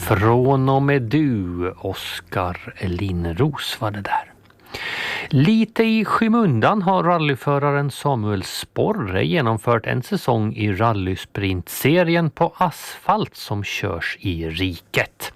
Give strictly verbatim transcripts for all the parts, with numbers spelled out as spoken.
Från och med du, Oskar Linnros var det där. Lite i skymundan har rallyföraren Samuel Sporre genomfört en säsong i rallysprintserien på asfalt som körs i riket.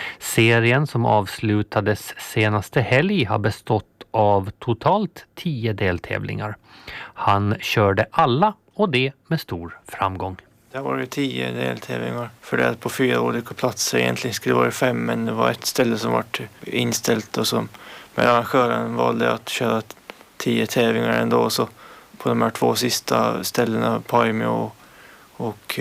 Serien som avslutades senaste helg har bestått av totalt tio deltävlingar. Han körde alla och det med stor framgång. Det var det tio deltävlingar fördelat på fyra olika platser. Egentligen skulle det vara fem, men det var ett ställe som var inställt och som men arrangören valde att köra tio tävlingar ändå, så på de här två sista ställena, Paimio och, och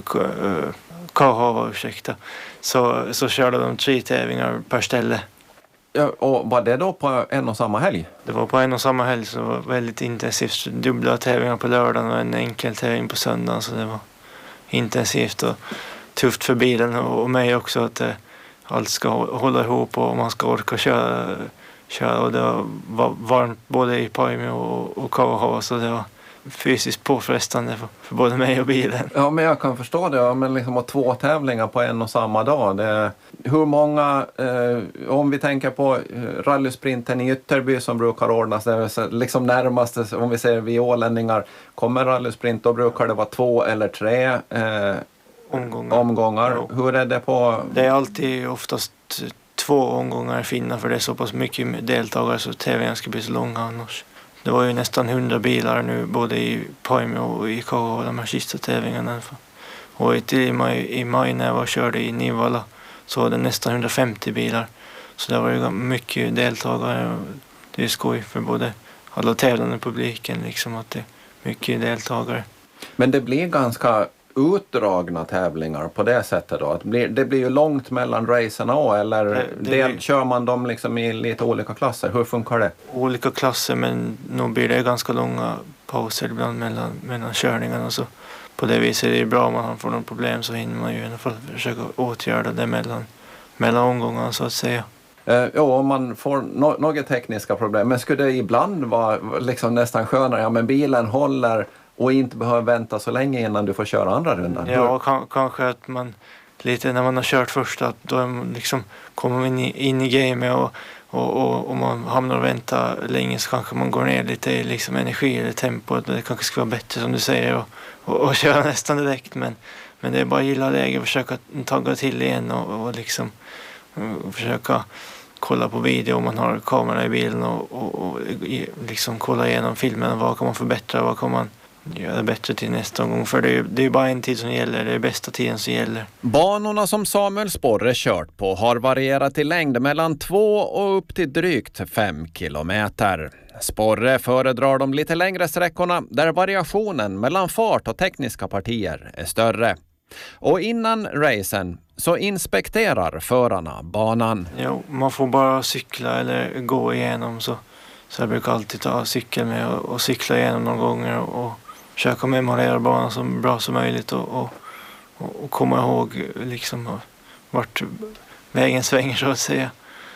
uh, Kahava, ursäkta, så, så körde de tre tävlingar per ställe. Ja, och var det då på en och samma helg? Det var på en och samma helg, så det var väldigt intensivt. Dubbla tävlingar på lördagen och en enkel tävling på söndagen, så det var intensivt och tufft för bilen och mig också, att eh, allt ska hålla ihop och man ska orka köra, köra och det var varmt både i Paimio och, och Kahava, så det var fysiskt påfrestande för, för både mig och bilen. Ja, men jag kan förstå det. Ja, men liksom att två tävlingar på en och samma dag. Det, hur många, eh, om vi tänker på eh, rallysprinten i Ytterby som brukar ordnas, det är liksom närmast, om vi säger vi ålänningar, kommer rallysprint, då brukar det vara två eller tre eh, omgångar. omgångar. Ja. Hur är det på? Det är alltid oftast två omgångar finna, för det är så pass mycket deltagare så tävlingen ska bli så långa annars. Det var ju nästan hundra bilar nu både i Paimio och i Kahava, de här sista tävlingarna. Och i maj, i maj när jag var körde i Nivalla så var det nästan hundrafemtio bilar. Så det var ju mycket deltagare. Det är skoj för både alla tävlande publiken liksom, att det är mycket deltagare. Men det blir ganska utdragna tävlingar på det sättet då? Det blir, det blir ju långt mellan racerna också, eller det, det del, blir... kör man dem liksom i lite olika klasser? Hur funkar det? Olika klasser, men nog blir det ganska långa pauser ibland mellan, mellan körningarna. Så på det viset är det bra, om man får någon problem så hinner man ju i alla fall försöka åtgärda det mellan, mellan omgångarna så att säga. Eh, ja, om man får no- några tekniska problem, men skulle det ibland vara liksom nästan skönare, ja men bilen håller och inte behöver vänta så länge innan du får köra andra rundan? Ja, k- kanske att man lite när man har kört första, då är man liksom, kommer man in i, in i gamet och, och, och, och man hamnar och väntar länge, så kanske man går ner lite i liksom energi eller tempo. Det kanske ska vara bättre som du säger och, och, och köra nästan direkt, men, men det är bara att gilla läge och försöka tagga till igen och, och liksom och försöka kolla på video om man har kamera i bilen och, och, och liksom kolla igenom filmen, vad kan man förbättra, vad kan man göra bättre till nästa gång, för det är, det är bara en tid som gäller, det är bästa tiden som gäller. Banorna som Samuel Sporre kört på har varierat i längd mellan två och upp till drygt fem kilometer. Sporre föredrar de lite längre sträckorna där variationen mellan fart och tekniska partier är större. Och innan racen så inspekterar förarna banan. Jo, man får bara cykla eller gå igenom, så, så jag brukar alltid ta cykel med och, och cykla igenom några gånger och, och försöka memorera banan så bra som möjligt och, och, och komma ihåg liksom vart vägen svänger så att säga.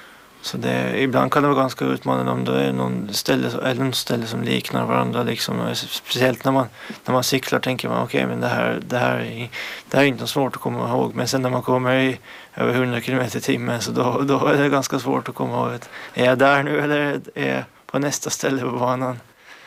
Så det, ibland kan det vara ganska utmanande om det är någon ställe, eller någon ställe som liknar varandra. Liksom. Speciellt när man, när man cyklar tänker man okej, okay, men det här, det, här är, det här är inte svårt att komma ihåg. Men sen när man kommer i över hundra kilometer i timmen så då, då är det ganska svårt att komma ihåg. Är jag där nu eller är jag på nästa ställe på banan?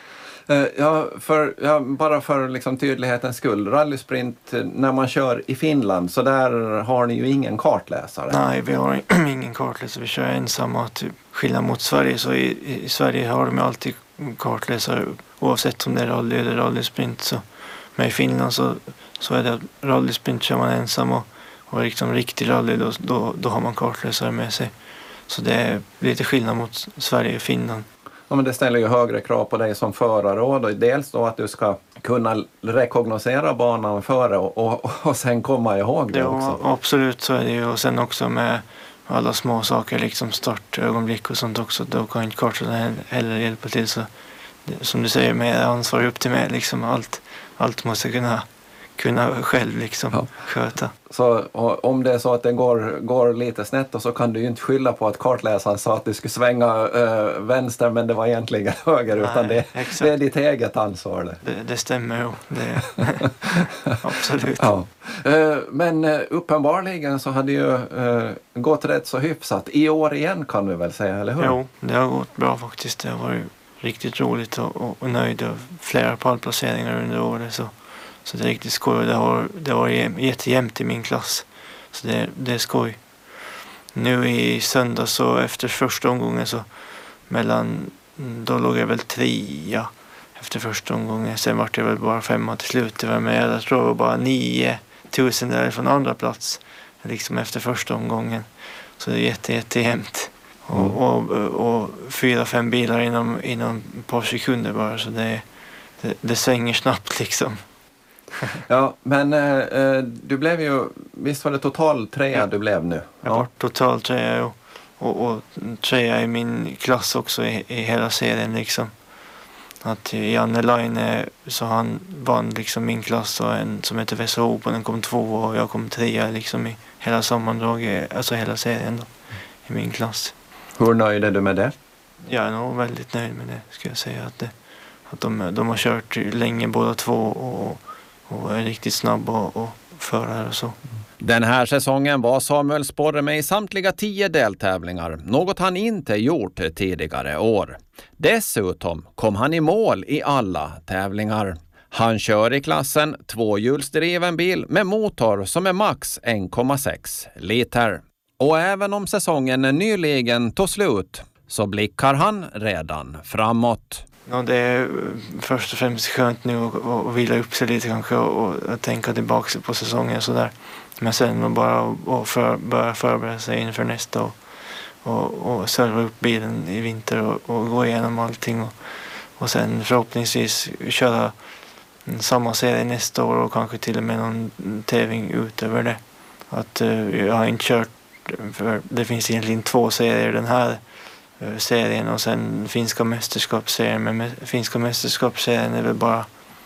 Ja, för, ja, bara för liksom tydlighetens skull. Rallysprint när man kör i Finland, så där har ni ju ingen kartläsare. Nej, vi har ingen kartläsare. Vi kör ensamma. Typ, skillnad mot Sverige, så i, i Sverige har de alltid kartläsare oavsett om det är rally eller rallysprint. Så, men i Finland så, så är det rallysprint kör man ensam och, och liksom riktig rally då, då, då har man kartläsare med sig. Så det är lite skillnad mot Sverige och Finland. Ja, men det ställer ju högre krav på dig som förare och då, dels då att du ska kunna rekognosera banan före och, och, och sen komma ihåg det ja, också. Absolut, så är det ju. Och sen också med alla små saker, liksom startögonblick och sånt också. Då kan inte kartan heller hjälpa till. Så det, som du säger, med ansvar upp till mig. Liksom allt, allt måste kunna, kunna själv liksom Ja. sköta. Så och, om det är så att det går, går lite snett och så kan du ju inte skylla på att kartläsaren sa att du skulle svänga äh, vänster men det var egentligen höger. Nej, utan det, exakt. det är ditt eget ansvar. Det, Det, det stämmer ju. Det, absolut. ja. äh, men äh, uppenbarligen så hade ju äh, gått rätt så hyfsat. I år igen kan vi väl säga, eller hur? Jo, det har gått bra faktiskt. Det har varit riktigt roligt och, och, och nöjd av flera pallplaceringar under året. Så, så det är riktigt skoj och det har, det har varit jättejämnt i min klass. Så det, det är skoj. Nu i söndag så efter första omgången så mellan, då låg jag väl trea efter första omgången. Sen var det väl bara femma till slut. Det var med, jag tror det var bara nio tusen där från andra plats liksom efter första omgången. Så det är jätte, jättejämnt. Mm. Och, och, och fyra, fem bilar inom, inom ett par sekunder bara. Så det, det, det svänger snabbt liksom. Ja, men äh, du blev ju, visst var det total trea Ja. du blev nu? Jag var totalt trea och, och, och trea i min klass också i, i hela serien liksom. Att Janne Laine så han vann liksom min klass och en som heter Vesa Open, den kom två och jag kom trea liksom i hela sammandraget, alltså hela serien då, i min klass. Hur nöjd är du med det? Jag är nog väldigt nöjd med det, ska jag säga. Att, det, att de, de har kört länge båda två och, och är riktigt snabba och, och förare och så. Den här säsongen var Samuel Sporre med i samtliga tio deltävlingar, något han inte gjort tidigare år. Dessutom kom han i mål i alla tävlingar. Han kör i klassen tvåhjulsdriven bil med motor som är max en komma sex liter. Och även om säsongen nyligen tog slut så blickar han redan framåt. Ja, det är först och främst skönt nu att, att vila upp sig lite kanske och, och tänka tillbaka på säsongen och sådär. Men sen bara att för, börja förbereda sig inför nästa och, och, och serva upp bilen i vinter och, och gå igenom allting. Och, och sen förhoppningsvis köra samma serie nästa år och kanske till och med någon tävling utöver det. Att uh, jag har inte kört, för det finns egentligen två serier den här uh, serien och sen finska mästerskapsserien. Men med, finska mästerskapsserien är väl bara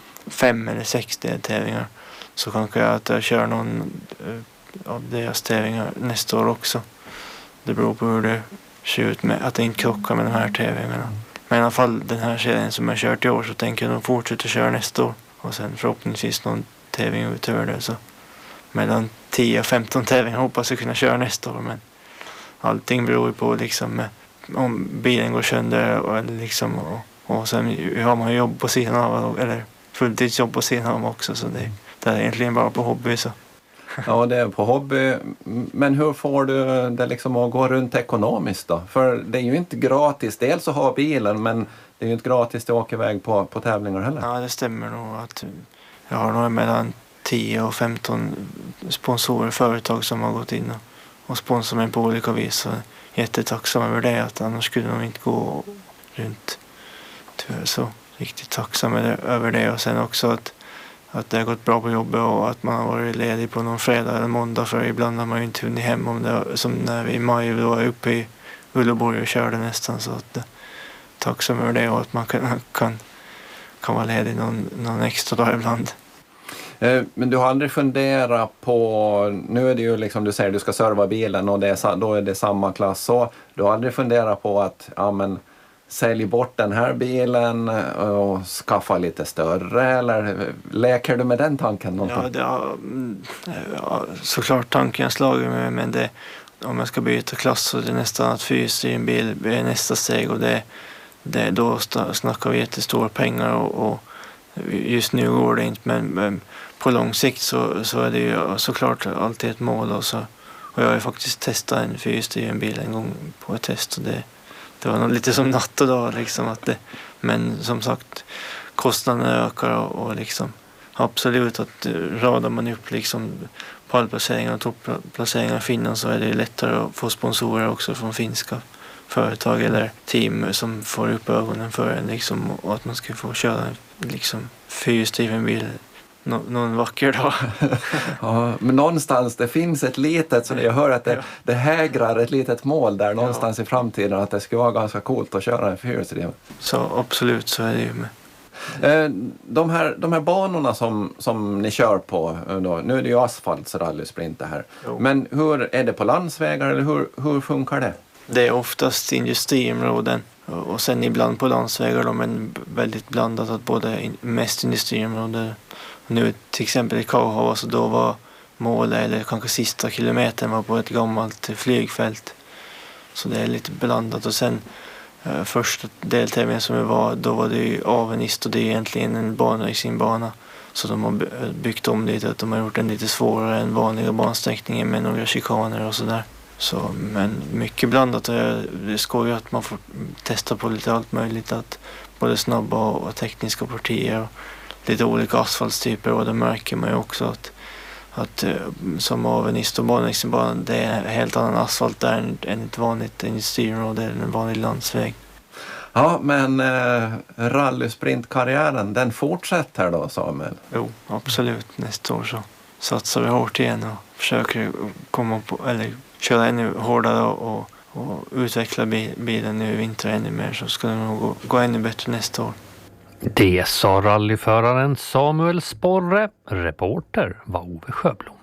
fem eller sex tävlingar. Så kanske jag att jag kör någon uh, av deras tävlingar nästa år också. Det beror på hur det ser ut med att det inte krockar med de här tävlingarna. Men i alla fall den här serien som jag kört i år så tänker jag nog fortsätta köra nästa år. Och sen förhoppningsvis någon tävling utöver det. Så mellan tio och femton tävlingar hoppas jag kunna köra nästa år. Men allting beror ju på liksom om bilen går sönder och, eller liksom, och, och sen har man jobb på sidan av eller fulltidsjobb på sidan av också. Så det, det är egentligen bara på hobby så. Ja, det är på hobby. Men hur får du det liksom att gå runt ekonomiskt då? För det är ju inte gratis. Dels att ha bilen, men det är ju inte gratis att åka iväg på, på tävlingar heller. Ja, det stämmer nog att jag har nog mellan tio och femton sponsorer, företag som har gått in och, och sponsrat mig på olika vis. Så jättetacksam över det, att annars skulle de inte gå runt. Tyvärr så riktigt tacksam över det och sen också att Att det har gått bra på jobbet och att man har varit ledig på någon fredag eller måndag, för ibland har man ju inte hunnit hem om det, som när vi i maj då var uppe i Uleåborg och körde nästan, så att tacksam över det och att man kan, kan, kan vara ledig någon, någon extra dag ibland. Men du har aldrig funderat på, nu är det ju liksom du säger du ska serva bilen och det är, då är det samma klass, så du har aldrig funderat på att ja men sälj bort den här bilen och skaffa lite större, eller leker du med den tanken någonting? Ja, det har, ja, såklart tanken jag slagit med, men det, om jag ska byta klass så är det nästan att fyrhjulsdriven bil är nästa steg och det, det, då snackar vi jättestora pengar och, och just nu går det inte, men, men på lång sikt så, så är det ju såklart alltid ett mål och, så, och jag har ju faktiskt testat en fyrhjulsdriven bil en gång på ett test och det Det var nog lite som natt och dag liksom, att det, men som sagt kostnaderna ökar och, och liksom absolut att radar man upp liksom pallplaceringar och topplaceringar i Finland så är det lättare att få sponsorer också från finska företag eller team som får upp ögonen för en liksom, och att man ska få köra liksom fyrhjulsdriven bil Nå, någon vacker dag. Ja, men någonstans det finns ett litet, så jag hör att det, ja. det hägrar ett litet mål där någonstans ja. i framtiden att det ska vara ganska coolt att köra en fyrhjulsdriven. Så absolut så är det ju med. Eh, De här, de här banorna som, som ni kör på, eh, då, nu är det ju asfaltsrallysprint det här. Jo. Men hur är det på landsvägar eller hur, hur funkar det? Det är oftast industriområden och och sen ibland på landsvägar då, men väldigt blandat, att både in, mest industriområden. Nu till exempel i Kauhava så då var målet eller kanske sista kilometern var på ett gammalt flygfält. Så det är lite blandat och sen eh, första deltävlingen som det var, då var det ju Avenist och det är egentligen en bana i sin bana. Så de har by- byggt om lite, att de har gjort den lite svårare än vanliga bansträckningen med några chikaner och sådär. Så, men mycket blandat och jag- det är skoj att man får testa på lite allt möjligt, att både snabba och tekniska partier och lite olika asfaltstyper, och det märker man ju också att, att eh, som Avenist och Banexenbanan, det är helt annan asfalt där än, än ett vanligt industriområde eller en vanlig landsväg. Ja, men eh, rallysprintkarriären, den fortsätter då, Samuel? Jo, absolut. Nästa år så satsar vi hårt igen och försöker komma på, eller köra ännu hårdare och, och, och utveckla bi- bilen nu i vinter ännu mer, så ska det nog gå, gå ännu bättre nästa år. Det sa rallyföraren Samuel Sporre. Reporter var Ove Sjöblom.